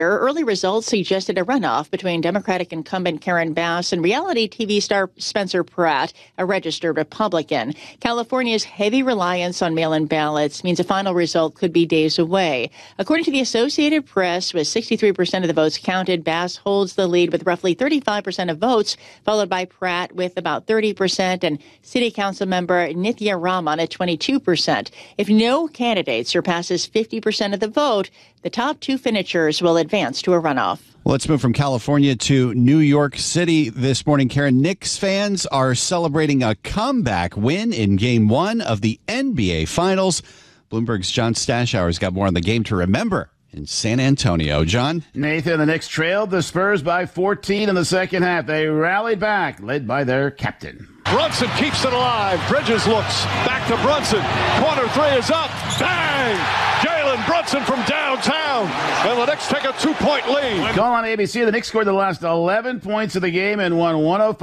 Early results suggested a runoff between Democratic incumbent Karen Bass and reality TV star Spencer Pratt, a registered Republican. California's heavy reliance on mail-in ballots means a final result could be days away. According to the Associated Press, with 63% of the votes counted, Bass holds the lead with roughly 35% of votes, followed by Pratt with about 30% and City Council member Nithya Raman at 22%. If no candidate surpasses 50% of the vote, the top two finishers will advance to a runoff. Let's move from California to New York City this morning. Karen, Knicks fans are celebrating a comeback win in Game 1 of the NBA Finals. Bloomberg's John Stashower's got more on the game to remember in San Antonio. John? Nathan, the Knicks trailed the Spurs by 14 in the second half. They rallied back, led by their captain. Brunson keeps it alive. Bridges looks back to Brunson. Corner three is up. Bang! Jalen Brunson from downtown. And the Knicks take a 2-point lead. Call on ABC. The Knicks scored the last 11 points of the game and won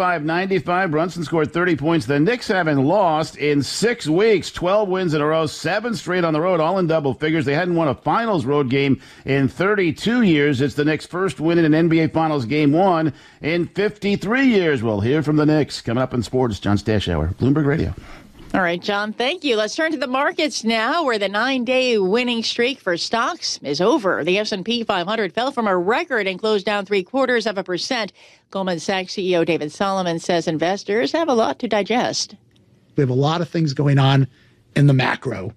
105-95. Brunson scored 30 points. The Knicks haven't lost in 6 weeks. 12 wins in a row, 7 straight on the road, all in double figures. They hadn't won a finals road game in 32 years. It's the Knicks' first win in an NBA Finals Game 1 in 53 years. We'll hear from the Knicks coming up in sports. John Stashower, Bloomberg Radio. All right, John, thank you. Let's turn to the markets now, where the 9-day winning streak for stocks is over. The S&P 500 fell from a record and closed down 0.75%. Goldman Sachs CEO David Solomon says investors have a lot to digest. We have a lot of things going on in the macro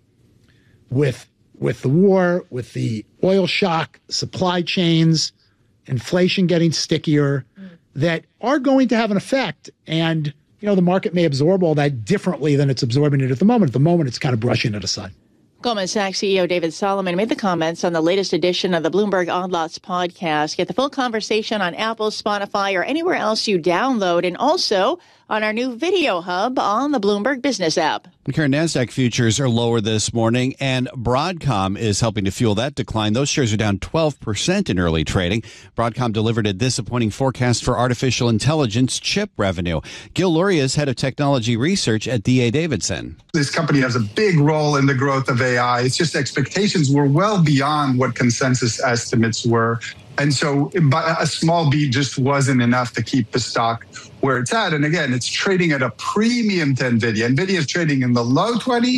with the war, with the oil shock, supply chains, inflation getting stickier, that are going to have an effect. And the market may absorb all that differently than it's absorbing it at the moment. At the moment, it's kind of brushing it aside. Goldman Sachs CEO David Solomon made the comments on the latest edition of the Bloomberg Odd Lots podcast. Get the full conversation on Apple, Spotify, or anywhere else you download, and also on our new video hub on the Bloomberg Business app. Karen, NASDAQ futures are lower this morning, and Broadcom is helping to fuel that decline. Those shares are down 12% in early trading. Broadcom delivered a disappointing forecast for artificial intelligence chip revenue. Gil Luria is head of technology research at D.A. Davidson. This company has a big role in the growth of AI. It's just expectations were well beyond what consensus estimates were. And so a small beat just wasn't enough to keep the stock where it's at. And again, it's trading at a premium to NVIDIA. NVIDIA is trading in the low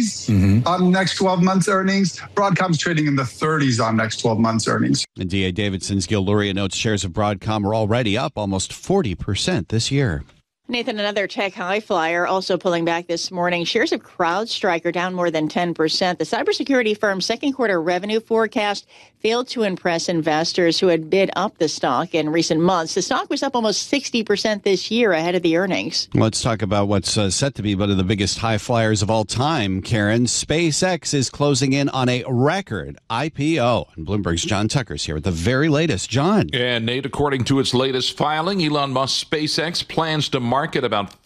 20s on next 12 months earnings. Broadcom's trading in the 30s on next 12 months earnings. And D.A. Davidson's Gil Luria notes shares of Broadcom are already up almost 40% this year. Nathan, another tech high flyer also pulling back this morning. Shares of CrowdStrike are down more than 10%. The cybersecurity firm's second quarter revenue forecast failed to impress investors who had bid up the stock in recent months. The stock was up almost 60% this year ahead of the earnings. Let's talk about what's set to be one of the biggest high flyers of all time, Karen. SpaceX is closing in on a record IPO. And Bloomberg's John Tucker's here with the very latest. John. And Nate, according to its latest filing, Elon Musk's SpaceX plans to market about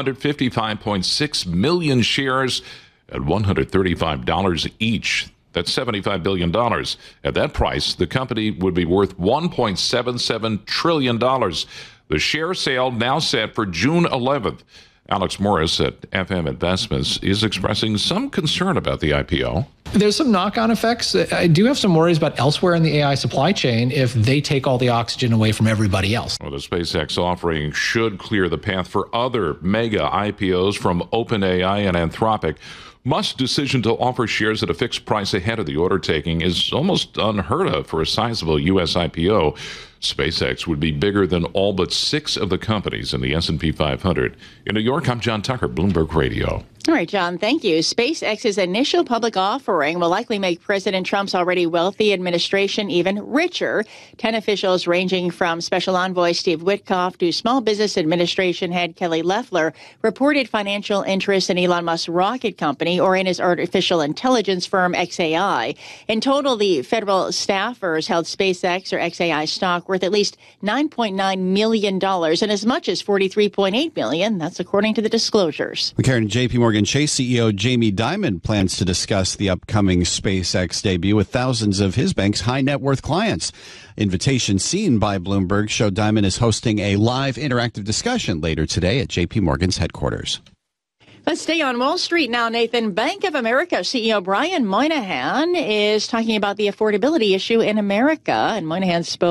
555.6 million shares at $135 each. That's $75 billion. At that price, the company would be worth $1.77 trillion. The share sale now set for June 11th. Alex Morris at FM Investments is expressing some concern about the IPO. There's some knock-on effects. I do have some worries about elsewhere in the AI supply chain if they take all the oxygen away from everybody else. Well, the SpaceX offering should clear the path for other mega IPOs from OpenAI and Anthropic. Musk's decision to offer shares at a fixed price ahead of the order taking is almost unheard of for a sizable U.S. IPO. SpaceX would be bigger than all but 6 of the companies in the S&P 500. In New York, I'm John Tucker, Bloomberg Radio. All right, John, thank you. SpaceX's initial public offering will likely make President Trump's already wealthy administration even richer. 10 officials ranging from Special Envoy Steve Witkoff to Small Business Administration head Kelly Loeffler reported financial interest in Elon Musk's rocket company or in his artificial intelligence firm XAI. In total, the federal staffers held SpaceX or XAI stock worth at least $9.9 million and as much as $43.8 million. That's according to the disclosures. Karen, J.P. Morgan Chase CEO Jamie Dimon plans to discuss the upcoming SpaceX debut with thousands of his bank's high net worth clients. Invitation seen by Bloomberg showed Dimon is hosting a live interactive discussion later today at J.P. Morgan's headquarters. Let's stay on Wall Street now, Nathan. Bank of America CEO Brian Moynihan is talking about the affordability issue in America, and Moynihan spoke